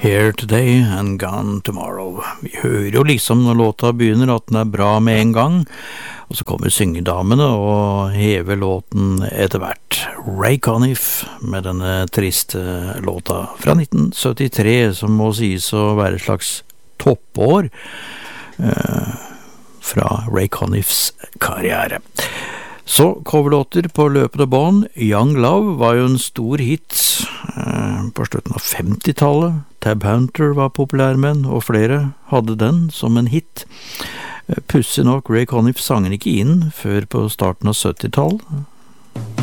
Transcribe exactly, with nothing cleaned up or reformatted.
Here today and gone tomorrow. Vi hører jo liksom når låta begynner at den er bra med en gang, og så kommer syngedamene og hever låten etter hvert. Ray Conniff med denne triste låta fra nitten syttitre, som må sies å være et slags toppår eh, fra Ray Conniffs karriere. Så coverlåter på løpende bånd. Young Love var jo en stor hit eh, på slutten av femtitallet. Tab Hunter var populær med den, og flere hadde den som en hit. Eh, Pussig nok, Ray Conniff sang den ikke inn før på starten av syttitallet.